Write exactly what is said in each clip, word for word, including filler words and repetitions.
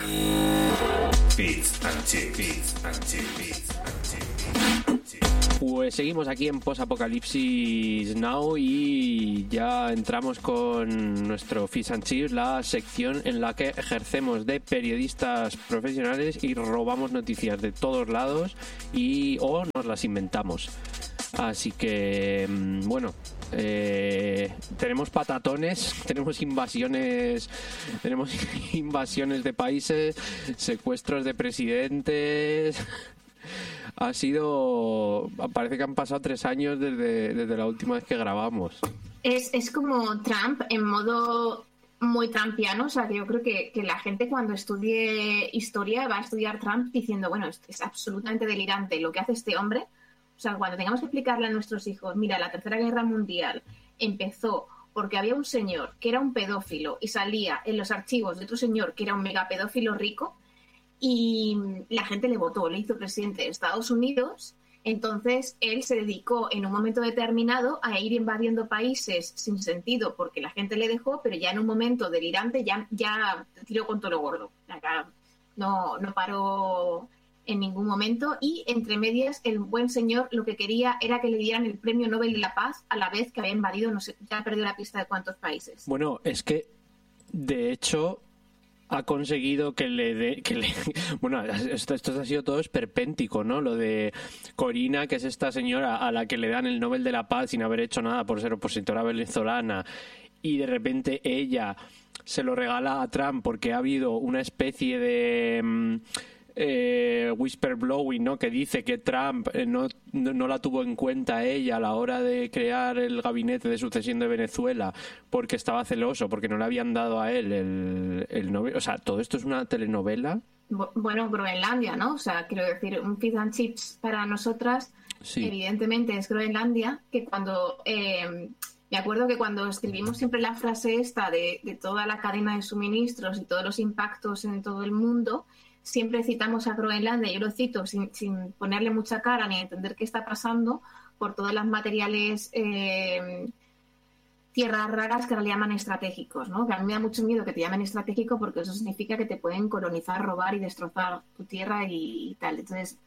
Bits and Chips. Bits and Chips. Bits and Chips. Pues seguimos aquí en Post-Apocalipsis Now y ya entramos con nuestro Fish and Chips, la sección en la que ejercemos de periodistas profesionales y robamos noticias de todos lados y o nos las inventamos. Así que, bueno, eh, tenemos patatones, tenemos invasiones, tenemos invasiones de países, secuestros de presidentes. Ha sido, parece que han pasado tres años desde, desde la última vez que grabamos. Es, es como Trump en modo muy trumpiano, o sea, que yo creo que, que la gente cuando estudie historia va a estudiar Trump diciendo, bueno, es, es absolutamente delirante lo que hace este hombre. O sea, cuando tengamos que explicarle a nuestros hijos, mira, la Tercera Guerra Mundial empezó porque había un señor que era un pedófilo y salía en los archivos de otro señor que era un megapedófilo rico y la gente le votó, le hizo presidente de Estados Unidos. Entonces él se dedicó en un momento determinado a ir invadiendo países sin sentido porque la gente le dejó, pero ya en un momento delirante ya, ya tiró con todo lo gordo. Acá no, no paró en ningún momento y entre medias el buen señor lo que quería era que le dieran el premio Nobel de la Paz a la vez que había invadido, no sé, ya perdió la pista de cuántos países. Bueno, es que de hecho ha conseguido que le dé, que le, bueno, esto, esto ha sido todo esperpéntico, ¿no? Lo de Corina, que es esta señora a la que le dan el Nobel de la Paz sin haber hecho nada por ser opositora venezolana, y de repente ella se lo regala a Trump porque ha habido una especie de eh, whisper blowing, ¿no? Que dice que Trump eh, no, no, no la tuvo en cuenta ella a la hora de crear el gabinete de sucesión de Venezuela porque estaba celoso, porque no le habían dado a él el, el Nobel. O sea, todo esto es una telenovela. Bueno, Groenlandia, ¿no? O sea, quiero decir, un Fish and Chips para nosotras, sí, evidentemente es Groenlandia, que cuando... Eh, me acuerdo que cuando escribimos siempre la frase esta de, de toda la cadena de suministros y todos los impactos en todo el mundo, siempre citamos a Groenlandia. Yo lo cito sin, sin ponerle mucha cara ni entender qué está pasando por todos los materiales, eh, tierras raras que ahora le llaman estratégicos, ¿no? Que a mí me da mucho miedo que te llamen estratégico porque eso significa que te pueden colonizar, robar y destrozar tu tierra y, y tal. Entonces,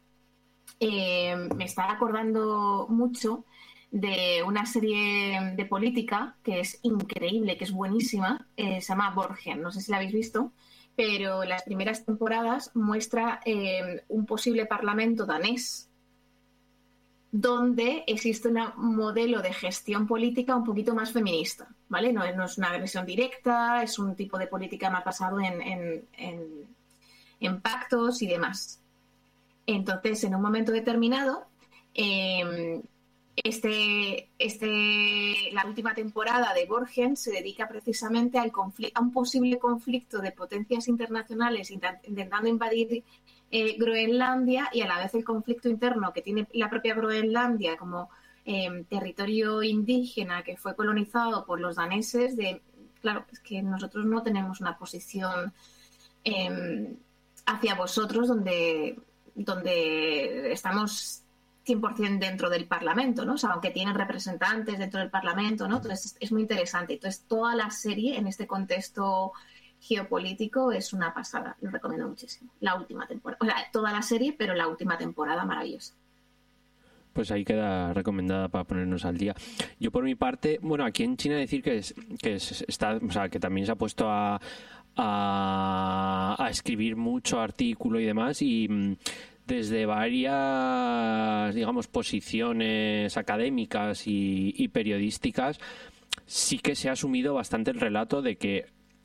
eh, me está acordando mucho de una serie de política que es increíble, que es buenísima, eh, se llama Borgen, no sé si la habéis visto, pero las primeras temporadas muestra eh, un posible parlamento danés donde existe un modelo de gestión política un poquito más feminista, ¿vale? No es, no es una agresión directa, es un tipo de política más basado en, en, en, en pactos y demás. Entonces, en un momento determinado, eh, Este, este, la última temporada de Borgen se dedica precisamente al conflicto, a un posible conflicto de potencias internacionales intentando invadir eh, Groenlandia y a la vez el conflicto interno que tiene la propia Groenlandia como eh, territorio indígena que fue colonizado por los daneses. De, claro, es que nosotros no tenemos una posición eh, hacia vosotros donde, donde estamos cien por ciento dentro del Parlamento, ¿no? O sea, aunque tienen representantes dentro del Parlamento, ¿no? Entonces es muy interesante. Entonces toda la serie en este contexto geopolítico es una pasada. Lo recomiendo muchísimo. La última temporada. O sea, toda la serie, pero la última temporada maravillosa. Pues ahí queda recomendada para ponernos al día. Yo por mi parte, bueno, aquí en China decir que es, que es, está, o sea, que también se ha puesto a, a, a escribir mucho artículo y demás y desde varias, digamos, posiciones académicas y, y periodísticas, sí que se ha asumido bastante el relato de que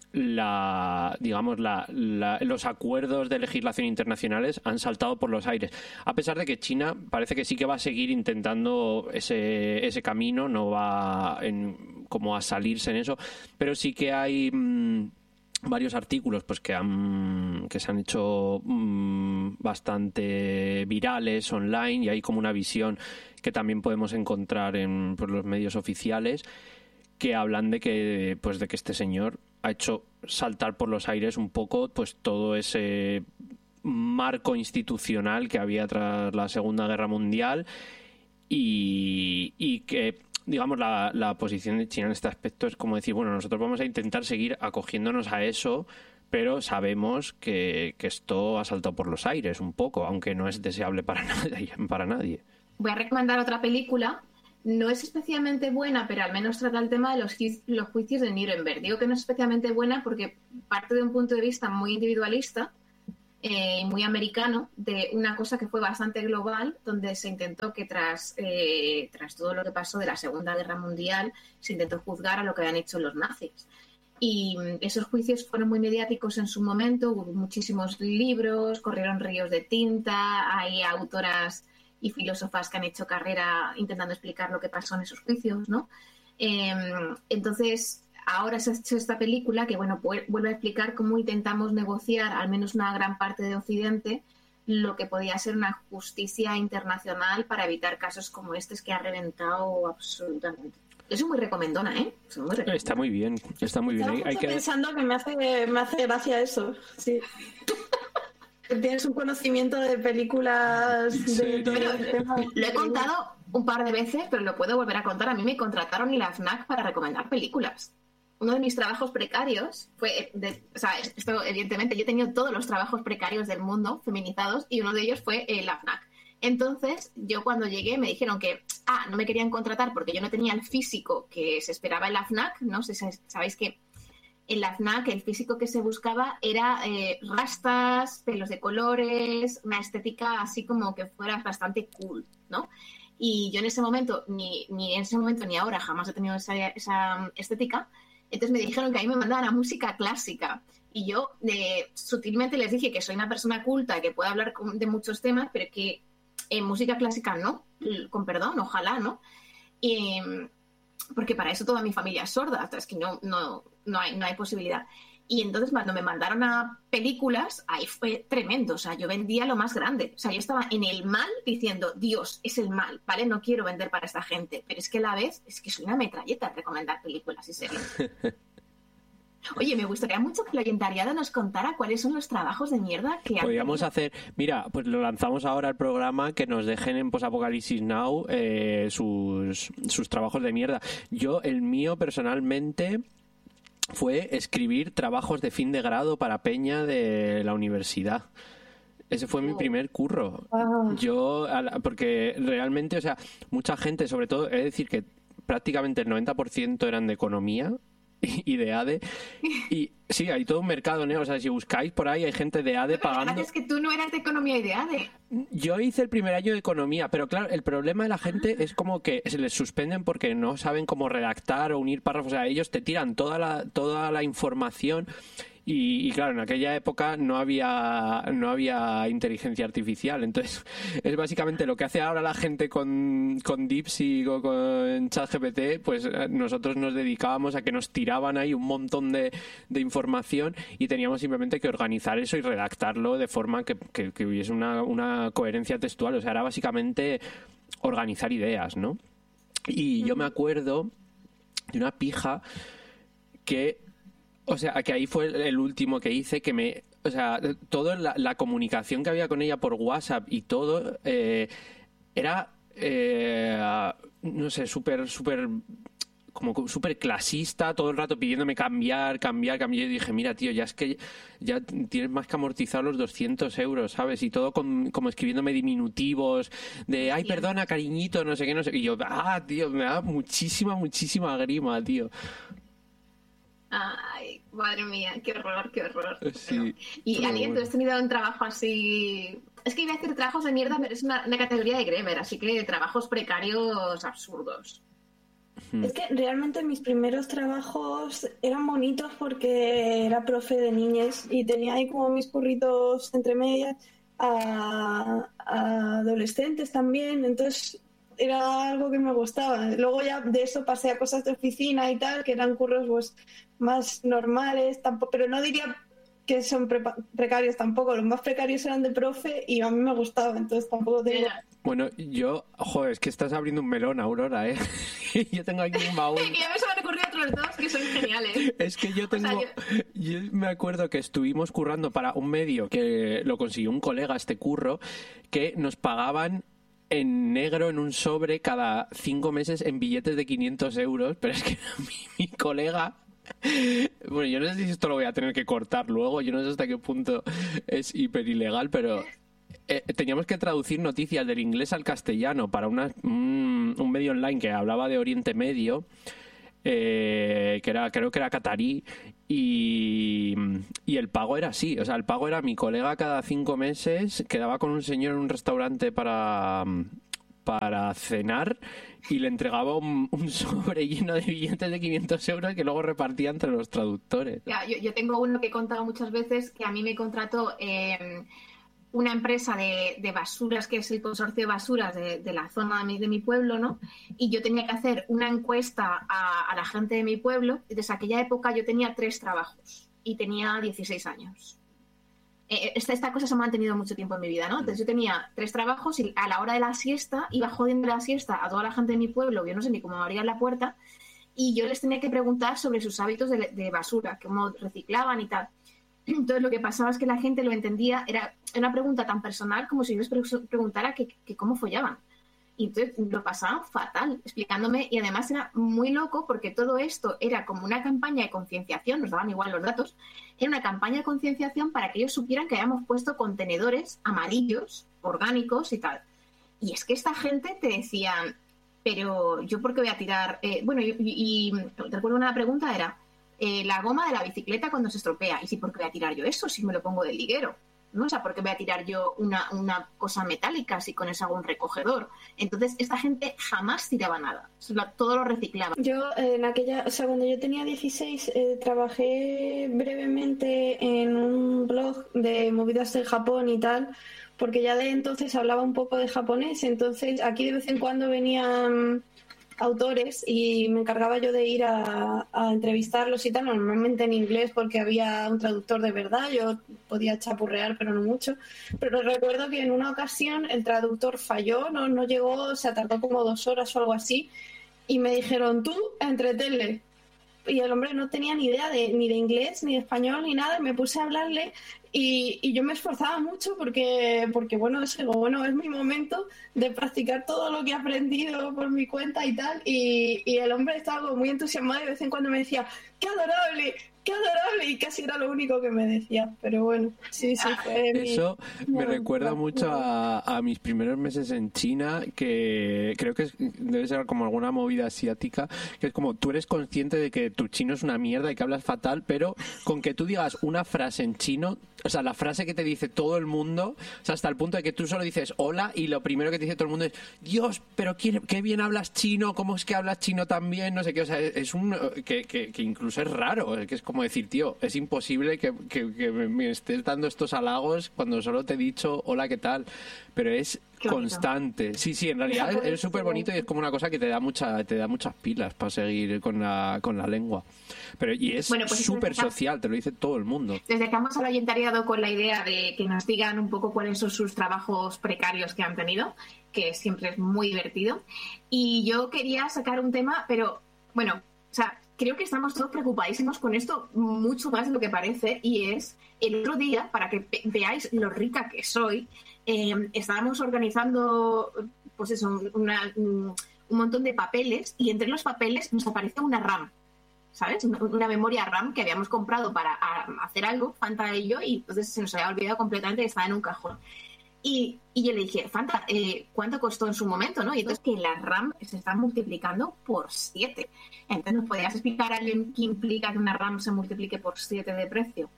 la, digamos, la, la, los acuerdos de legislación internacionales han saltado por los aires. A pesar de que China parece que sí que va a seguir intentando ese, ese camino, no va en, como a salirse en eso, pero sí que hay mmm, varios artículos pues que han que se han hecho mmm, bastante virales online y hay como una visión que también podemos encontrar en pues, los medios oficiales que hablan de que pues de que este señor ha hecho saltar por los aires un poco pues todo ese marco institucional que había tras la Segunda Guerra Mundial y, y que digamos, la, la posición de China en este aspecto es como decir, bueno, nosotros vamos a intentar seguir acogiéndonos a eso, pero sabemos que, que esto ha saltado por los aires un poco, aunque no es deseable para nadie, para nadie. Voy a recomendar otra película. No es especialmente buena, pero al menos trata el tema de los, ju- los juicios de Nuremberg. Digo que no es especialmente buena porque parte de un punto de vista muy individualista y eh, muy americano, de una cosa que fue bastante global, donde se intentó que tras, eh, tras todo lo que pasó de la Segunda Guerra Mundial, se intentó juzgar a lo que habían hecho los nazis. Y esos juicios fueron muy mediáticos en su momento, hubo muchísimos libros, corrieron ríos de tinta, hay autoras y filósofas que han hecho carrera intentando explicar lo que pasó en esos juicios, ¿no? Eh, entonces, ahora se ha hecho esta película que, bueno, vuelve a explicar cómo intentamos negociar, al menos una gran parte de Occidente, lo que podía ser una justicia internacional para evitar casos como este que ha reventado absolutamente. Yo soy muy recomendona, ¿eh? Soy muy recomendona. Está muy bien, está muy bien. Estaba Hay, hay que... pensando que me hace, me hace gracia eso, sí. Tienes un conocimiento de películas de todo el tema. Lo he contado un par de veces, pero lo puedo volver a contar. A mí me contrataron en la FNAC para recomendar películas. Uno de mis trabajos precarios fue, de, o sea, esto evidentemente yo he tenido todos los trabajos precarios del mundo feminizados y uno de ellos fue en la FNAC. Entonces, yo cuando llegué me dijeron que, ah, no me querían contratar porque yo no tenía el físico que se esperaba en la FNAC, ¿no? Si sabéis que en la FNAC el físico que se buscaba era eh, rastas, pelos de colores, una estética así como que fuera bastante cool, ¿no? Y yo en ese momento, ni, ni en ese momento ni ahora, jamás he tenido esa, esa estética. Entonces me dijeron que a mí me mandaban a música clásica. Y yo eh, sutilmente les dije que soy una persona culta, que puede hablar de muchos temas, pero que en música clásica no, con perdón, ojalá, ¿no? Y, porque para eso toda mi familia es sorda, es que no, no, no, hay, no hay posibilidad. Y entonces cuando me mandaron a películas, ahí fue tremendo, o sea, yo vendía lo más grande, o sea, yo estaba en el mal diciendo, Dios, es el mal, ¿vale? No quiero vender para esta gente, pero es que a la vez, es que soy una metralleta en recomendar películas y series. Oye, me gustaría mucho que el oyentariado nos contara cuáles son los trabajos de mierda que podríamos hacer. Mira, pues lo lanzamos ahora al programa, que nos dejen en Posapocalipsis Now eh, sus, sus trabajos de mierda. Yo, el mío personalmente fue escribir trabajos de fin de grado para Peña de la universidad. Ese fue mi primer curro. Wow. Yo, porque realmente, o sea, mucha gente, sobre todo, he de decir que prácticamente el noventa por ciento eran de economía y de A D E, y sí, hay todo un mercado negro, o sea, si buscáis por ahí hay gente de A D E pagando. Es que tú no eras de economía y de A D E. Yo hice el primer año de economía, pero claro, el problema de la gente es como que se les suspenden porque no saben cómo redactar o unir párrafos, o sea, ellos te tiran toda la, toda la información. Y, y claro, en aquella época no había no había inteligencia artificial, entonces es básicamente lo que hace ahora la gente con, con DeepSeek o con ChatGPT, pues nosotros nos dedicábamos a que nos tiraban ahí un montón de, de información y teníamos simplemente que organizar eso y redactarlo de forma que, que, que hubiese una, una coherencia textual, o sea, era básicamente organizar ideas, ¿no? Y yo me acuerdo de una pija que... O sea, que ahí fue el último que hice, que me... O sea, toda la, la comunicación que había con ella por WhatsApp y todo eh, era, eh, no sé, súper, súper... como súper clasista, todo el rato pidiéndome cambiar, cambiar, cambiar. Y dije, mira, tío, ya es que ya tienes más que amortizar los doscientos euros, ¿sabes? Y todo con, como escribiéndome diminutivos de, ay, perdona, cariñito, no sé qué, no sé. Y yo, ah, tío, me da muchísima, muchísima grima, tío. Ay, madre mía, qué horror, qué horror. Sí, y pero alguien, bueno. ¿tú has tenido un trabajo así? Es que iba a decir trabajos de mierda, pero es una, una categoría de Greber, así que trabajos precarios absurdos. Es que realmente mis primeros trabajos eran bonitos porque era profe de niñes y tenía ahí como mis curritos entre medias a, a adolescentes también, entonces era algo que me gustaba. Luego ya de eso pasé a cosas de oficina y tal, que eran curros pues más normales, tampoco, pero no diría que son pre- precarios tampoco, los más precarios eran de profe y a mí me gustaba, entonces tampoco tengo... Bueno, yo, joder, es que estás abriendo un melón, Aurora, ¿eh? Yo tengo aquí un baúl. Y ya me se me han ocurrido otros dos que son geniales. Es que yo tengo... O sea, yo... yo me acuerdo que estuvimos currando para un medio que lo consiguió un colega, este curro, que nos pagaban en negro en un sobre cada cinco meses en billetes de quinientos euros, pero es que mi, mi colega Bueno, yo no sé si esto lo voy a tener que cortar luego, yo no sé hasta qué punto es hiper ilegal, pero eh, teníamos que traducir noticias del inglés al castellano para una, un, un medio online que hablaba de Oriente Medio, eh, que era, creo que era catarí, y, y el pago era así, o sea, el pago era mi colega cada cinco meses quedaba con un señor en un restaurante para... para cenar y le entregaba un, un sobre lleno de billetes de quinientos euros que luego repartía entre los traductores. Ya, yo, yo tengo uno que he contado muchas veces que a mí me contrató eh, una empresa de, de basuras, que es el consorcio de basuras de, de la zona de mi, de mi pueblo, ¿no? Y yo tenía que hacer una encuesta a, a la gente de mi pueblo. Desde aquella época yo tenía tres trabajos y tenía dieciséis años. Esta, esta cosa se ha mantenido mucho tiempo en mi vida, ¿no? Entonces yo tenía tres trabajos y a la hora de la siesta iba jodiendo la siesta a toda la gente de mi pueblo, yo no sé ni cómo abrían la puerta, y yo les tenía que preguntar sobre sus hábitos de, de basura, cómo reciclaban y tal. Entonces lo que pasaba es que la gente lo entendía, era una pregunta tan personal como si yo les preguntara que, que cómo follaban. Y entonces lo pasaban fatal explicándome, y además era muy loco porque todo esto era como una campaña de concienciación, nos daban igual los datos, era una campaña de concienciación para que ellos supieran que habíamos puesto contenedores amarillos, orgánicos y tal. Y es que esta gente te decía, pero yo por qué voy a tirar... Eh, bueno, y, y, y recuerdo una pregunta era, eh, la goma de la bicicleta cuando se estropea, y sí, ¿por qué voy a tirar yo eso si me lo pongo del liguero? ¿No? O sea, ¿por qué voy a tirar yo una, una cosa metálica si con eso hago un recogedor? Entonces, esta gente jamás tiraba nada. Todo lo reciclaba. Yo, en aquella... O sea, cuando yo tenía dieciséis, eh, trabajé brevemente en un blog de movidas del Japón y tal, porque ya de entonces hablaba un poco de japonés. Entonces, aquí de vez en cuando venían autores y me encargaba yo de ir a, a entrevistarlos y tal, normalmente en inglés porque había un traductor de verdad, yo podía chapurrear pero no mucho, pero recuerdo que en una ocasión el traductor falló, no, no llegó, se tardó como dos horas o algo así, y me dijeron, tú entretenle, y el hombre no tenía ni idea de, ni de inglés, ni de español, ni nada, y me puse a hablarle y, y yo me esforzaba mucho porque, porque bueno, es, bueno, es mi momento de practicar todo lo que he aprendido por mi cuenta y tal, y, y el hombre estaba como muy entusiasmado y de vez en cuando me decía, ¡qué adorable! ¡Qué adorable! Y casi era lo único que me decía. Pero bueno, sí, sí, fue mi... Eso me recuerda mucho a, a mis primeros meses en China, que creo que es, debe ser como alguna movida asiática, que es como tú eres consciente de que tu chino es una mierda y que hablas fatal, pero con que tú digas una frase en chino, o sea, la frase que te dice todo el mundo, o sea, hasta el punto de que tú solo dices hola y lo primero que te dice todo el mundo es, Dios, pero qué, qué bien hablas chino, ¿cómo es que hablas chino tan bien? No sé qué, o sea, es un... que, que, que incluso es raro, que es como decir, tío, es imposible que, que, que me estés dando estos halagos cuando solo te he dicho hola, ¿qué tal? Pero es constante. Sí, sí, en realidad es, es súper bonito y es como una cosa que te da mucha, te da muchas pilas para seguir con la, con la lengua. Pero y es bueno, pues súper social, te lo dice todo el mundo. Desde que hemos al oyentariado con la idea de que nos digan un poco cuáles son sus trabajos precarios que han tenido, que siempre es muy divertido. Y yo quería sacar un tema, pero bueno, o sea, creo que estamos todos preocupadísimos con esto mucho más de lo que parece, y es el otro día, para que veáis lo rica que soy, eh, estábamos organizando pues eso, una, un montón de papeles, y entre los papeles nos apareció una RAM, ¿sabes? Una, una memoria RAM que habíamos comprado para a, hacer algo, Fanta y yo, y entonces se nos había olvidado completamente que estaba en un cajón. Y, y yo le dije, Fanta, eh, ¿cuánto costó en su momento? ¿No? Y entonces que la RAM se está multiplicando por siete. Entonces, ¿nos podrías explicar a alguien qué implica que una RAM se multiplique por siete de precio?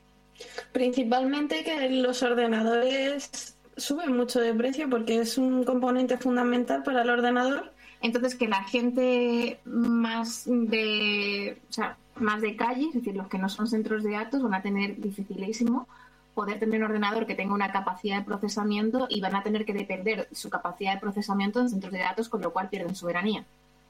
Principalmente que los ordenadores suben mucho de precio porque es un componente fundamental para el ordenador. Entonces, que la gente más de, o sea, más de calle, es decir, los que no son centros de datos, van a tener dificilísimo poder tener un ordenador que tenga una capacidad de procesamiento, y van a tener que depender de su capacidad de procesamiento en centros de datos, con lo cual pierden soberanía.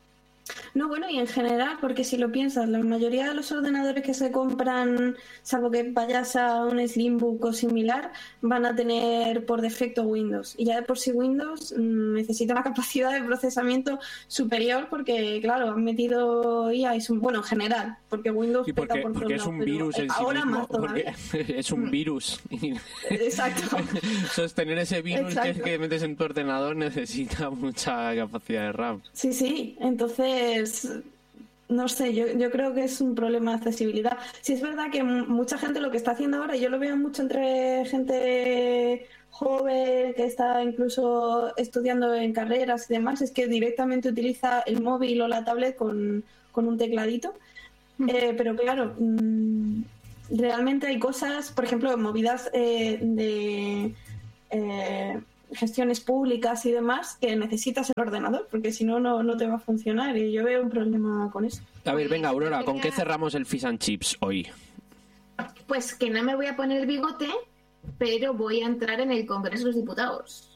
No, bueno, y en general, porque si lo piensas, la mayoría de los ordenadores que se compran, salvo que vayas a un Slimbook o similar, van a tener por defecto Windows. Y ya de por sí Windows mmm, necesita una capacidad de procesamiento superior porque, claro, han metido I A y son, bueno, en general, porque Windows y porque, peta por porque todos es un lados, virus en sí ahora mismo, más todavía. es un virus. Exacto. Sostener ese virus que, Exacto. que metes en tu ordenador necesita mucha capacidad de RAM. Sí, sí, entonces no sé, yo, yo creo que es un problema de accesibilidad. Sí es verdad que m- mucha gente lo que está haciendo ahora, yo lo veo mucho entre gente joven que está incluso estudiando en carreras y demás, es que directamente utiliza el móvil o la tablet con, con un tecladito. Eh, pero claro, mm, realmente hay cosas, por ejemplo, movidas eh, de eh, gestiones públicas y demás, que necesitas el ordenador, porque si no, no no te va a funcionar. Y yo veo un problema con eso. A ver, venga, Pues, Aurora, ¿con qué quería- cerramos el Fish and Chips hoy? Pues que no me voy a poner bigote, pero voy a entrar en el Congreso de los Diputados.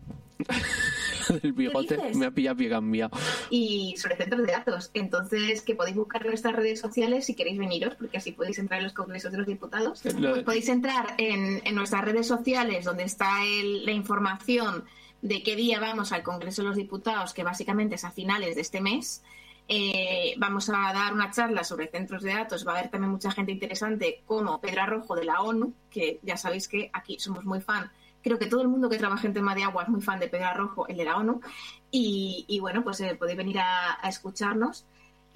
El bigote dices? me ha pillado pie cambiado. Y sobre centros de datos. Entonces, que podéis buscar nuestras redes sociales si queréis veniros, porque así podéis entrar en los congresos de los diputados. Lo- Pues podéis entrar en, en nuestras redes sociales, donde está el- la información de qué día vamos al Congreso de los Diputados, que básicamente es a finales de este mes. Eh, vamos a dar una charla sobre centros de datos. Va a haber también mucha gente interesante, como Pedro Arrojo de la ONU, que ya sabéis que aquí somos muy fan. Creo que todo el mundo que trabaja en tema de agua es muy fan de Pedro Arrojo, el de la ONU. Y, y bueno, pues eh, podéis venir a, a escucharnos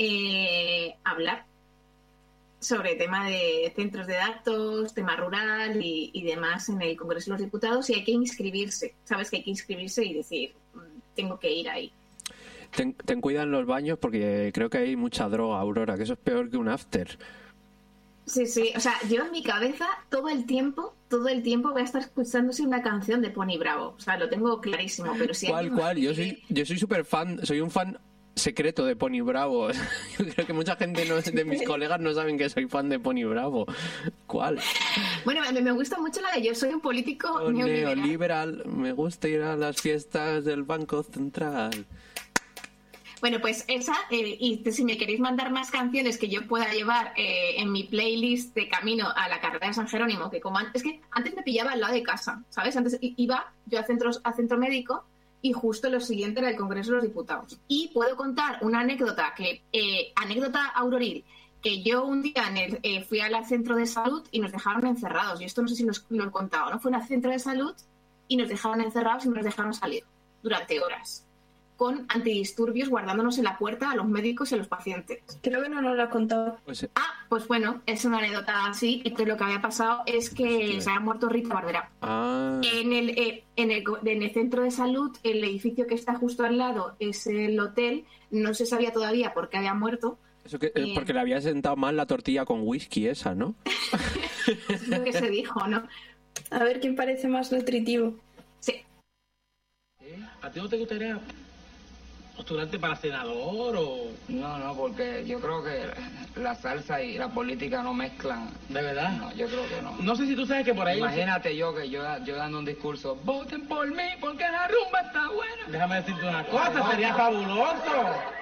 eh, hablar sobre tema de centros de datos, tema rural y, y demás en el Congreso de los Diputados. Y hay que inscribirse. Sabes que hay que inscribirse y decir, "Mm, tengo que ir ahí". Ten, ten cuidado en los baños porque creo que hay mucha droga, Aurora, que eso es peor que un after. Sí, sí, o sea, yo en mi cabeza todo el tiempo, todo el tiempo voy a estar escuchándose una canción de Pony Bravo. O sea, lo tengo clarísimo, pero si ¿Cuál, alguien me cuál? Yo escribe- soy, yo soy súper fan, soy un fan secreto de Pony Bravo. Yo creo que mucha gente no, de mis colegas no saben que soy fan de Pony Bravo. ¿Cuál? Bueno, me, me gusta mucho la de yo soy un político Oh, neoliberal. neoliberal, me gusta ir a las fiestas del Banco Central. Bueno, pues esa, eh, y si me queréis mandar más canciones que yo pueda llevar eh, en mi playlist de camino a la carrera de San Jerónimo, que como an- es que antes me pillaba al lado de casa, ¿sabes? Antes i- iba yo a centros, a centro médico y justo lo siguiente era el Congreso de los Diputados. Y puedo contar una anécdota, que eh, anécdota auroril, que yo un día en el- eh, fui al centro de salud y nos dejaron encerrados. Y esto no sé si lo, lo he contado, ¿no? Fue al centro de salud y nos dejaron encerrados y no nos dejaron salir durante horas, con antidisturbios guardándonos en la puerta a los médicos y a los pacientes. Creo que no nos lo has contado. Pues, eh, Ah, pues bueno, es una anécdota así, y lo que había pasado es que Hostia. se había muerto Rita Barberá. ah, En el, eh, en, el, co- en el centro de salud, el edificio que está justo al lado es el hotel, no se sabía todavía por qué había muerto, eso que, eh, porque le había sentado mal la tortilla con whisky esa, ¿no? es lo que se dijo, ¿no? A ver quién parece más nutritivo. Sí. ¿A ti no te gustaría postularte para senador o...? No, no, porque yo creo que la salsa y la política no mezclan. ¿De verdad? No, yo creo que no. No sé si tú sabes que por ahí... Imagínate yo que yo, yo dando un discurso, voten por mí porque la rumba está buena. Déjame decirte una cosa, sería fabuloso.